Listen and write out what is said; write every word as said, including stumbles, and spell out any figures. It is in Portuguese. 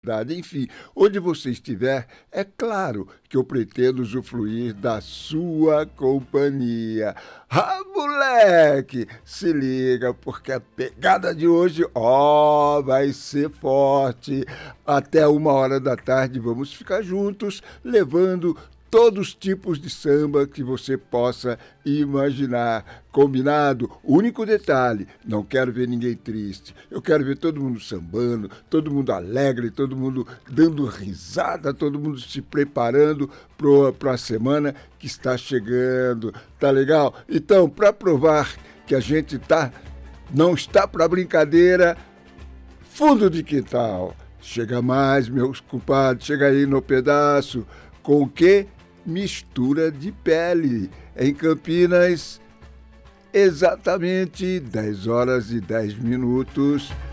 Enfim, onde você estiver, é claro que eu pretendo usufruir da sua companhia. Ah, moleque, se liga, porque a pegada de hoje, ó, vai ser forte. Até uma hora da tarde vamos ficar juntos, levando todos os tipos de samba que você possa imaginar. Combinado? Único detalhe, não quero ver ninguém triste. Eu quero ver todo mundo sambando, todo mundo alegre, todo mundo dando risada, todo mundo se preparando para a semana que está chegando. Tá legal? Então, para provar que a gente tá, não está para brincadeira, fundo de quintal. Chega mais, meus compadres, chega aí no pedaço. Com o quê? Mistura de pele. Em Campinas, exatamente dez horas e dez minutos.